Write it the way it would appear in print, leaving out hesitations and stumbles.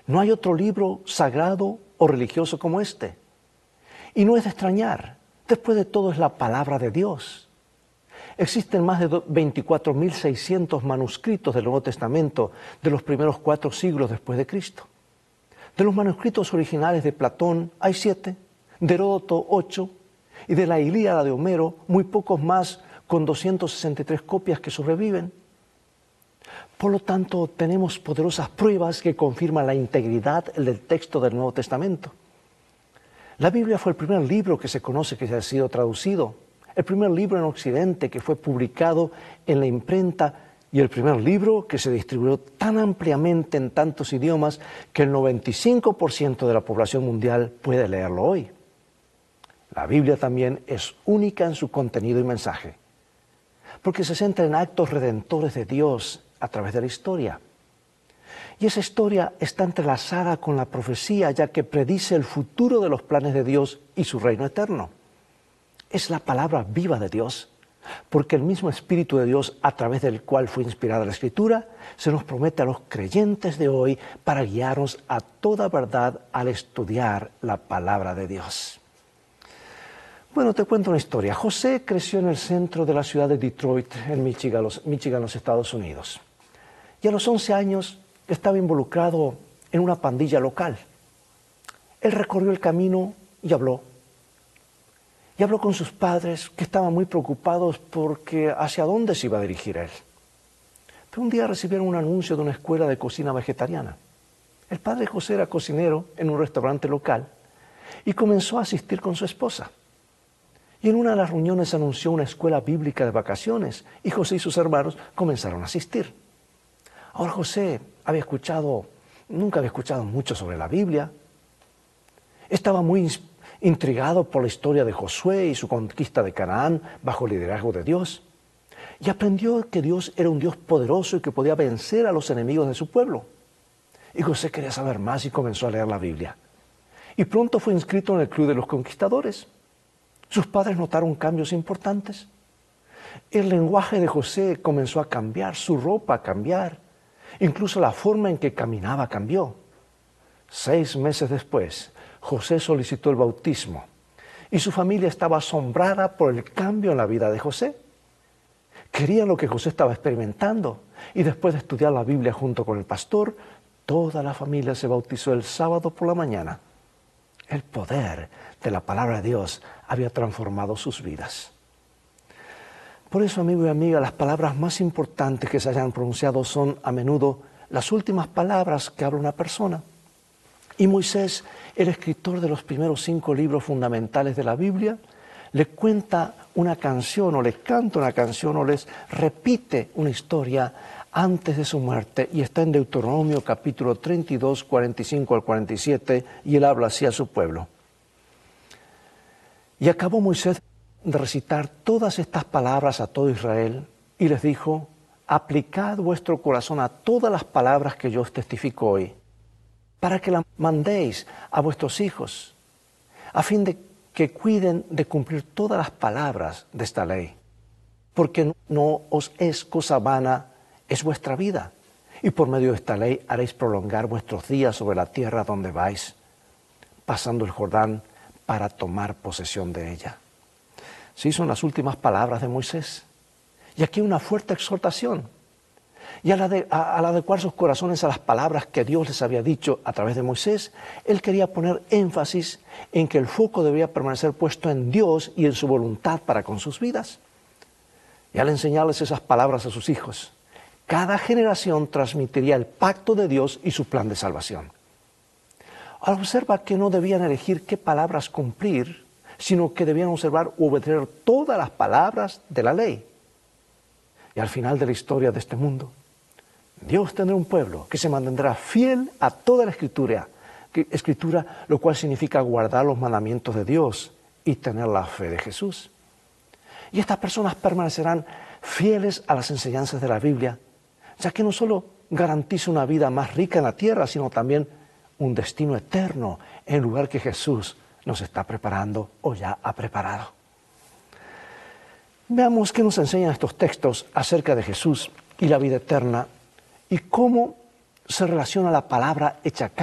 No hay otro libro sagrado o religioso como este. Y no es de extrañar, después de todo es la palabra de Dios. Existen más de 24.600 manuscritos del Nuevo Testamento de los primeros 4 siglos después de Cristo. De los manuscritos originales de Platón hay 7, de Heródoto 8, y de la Ilíada de Homero muy pocos más, con 263 copias que sobreviven. Por lo tanto, tenemos poderosas pruebas que confirman la integridad del texto del Nuevo Testamento. La Biblia fue el primer libro que se conoce que ha sido traducido, el primer libro en Occidente que fue publicado en la imprenta y el primer libro que se distribuyó tan ampliamente en tantos idiomas que el 95% de la población mundial puede leerlo hoy. La Biblia también es única en su contenido y mensaje, porque se centra en actos redentores de Dios a través de la historia. Y esa historia está entrelazada con la profecía, ya que predice el futuro de los planes de Dios y su reino eterno. Es la palabra viva de Dios, porque el mismo Espíritu de Dios, a través del cual fue inspirada la Escritura, se nos promete a los creyentes de hoy para guiarnos a toda verdad al estudiar la palabra de Dios. Bueno, te cuento una historia. José creció en el centro de la ciudad de Detroit, en Michigan, los Estados Unidos. Y a los 11 años estaba involucrado en una pandilla local. Él recorrió el camino y habló. Y habló con sus padres, que estaban muy preocupados porque hacia dónde se iba a dirigir él. Pero un día recibieron un anuncio de una escuela de cocina vegetariana. El padre José era cocinero en un restaurante local y comenzó a asistir con su esposa. Y en una de las reuniones anunció una escuela bíblica de vacaciones y José y sus hermanos comenzaron a asistir. Ahora José nunca había escuchado mucho sobre la Biblia. Estaba muy intrigado por la historia de Josué y su conquista de Canaán bajo el liderazgo de Dios. Y aprendió que Dios era un Dios poderoso y que podía vencer a los enemigos de su pueblo. Y José quería saber más y comenzó a leer la Biblia. Y pronto fue inscrito en el Club de los Conquistadores. Sus padres notaron cambios importantes. El lenguaje de José comenzó a cambiar, su ropa a cambiar. Incluso la forma en que caminaba cambió. 6 meses después, José solicitó el bautismo y su familia estaba asombrada por el cambio en la vida de José. Querían lo que José estaba experimentando y después de estudiar la Biblia junto con el pastor, toda la familia se bautizó el sábado por la mañana. El poder de la palabra de Dios había transformado sus vidas. Por eso, amigo y amiga, las palabras más importantes que se hayan pronunciado son a menudo las últimas palabras que habla una persona. Y Moisés, el escritor de los primeros 5 libros fundamentales de la Biblia, le cuenta una canción o le canta una canción o les repite una historia antes de su muerte y está en Deuteronomio capítulo 32, 45 al 47 y él habla así a su pueblo. Y acabó Moisés de recitar todas estas palabras a todo Israel y les dijo: aplicad vuestro corazón a todas las palabras que yo os testifico hoy, para que las mandéis a vuestros hijos, a fin de que cuiden de cumplir todas las palabras de esta ley. Porque no os es cosa vana, es vuestra vida. Y por medio de esta ley haréis prolongar vuestros días sobre la tierra donde vais, pasando el Jordán para tomar posesión de ella. Sí, son las últimas palabras de Moisés. Y aquí una fuerte exhortación. Y al adecuar sus corazones a las palabras que Dios les había dicho a través de Moisés, él quería poner énfasis en que el foco debía permanecer puesto en Dios y en su voluntad para con sus vidas. Y al enseñarles esas palabras a sus hijos, cada generación transmitiría el pacto de Dios y su plan de salvación. Ahora observa que no debían elegir qué palabras cumplir, sino que debían observar u obedecer todas las palabras de la ley. Y al final de la historia de este mundo, Dios tendrá un pueblo que se mantendrá fiel a toda la escritura, lo cual significa guardar los mandamientos de Dios y tener la fe de Jesús. Y estas personas permanecerán fieles a las enseñanzas de la Biblia, ya que no solo garantiza una vida más rica en la tierra, sino también un destino eterno en el lugar que Jesús nos está preparando o ya ha preparado. Veamos qué nos enseñan estos textos acerca de Jesús y la vida eterna y cómo se relaciona la palabra hecha carne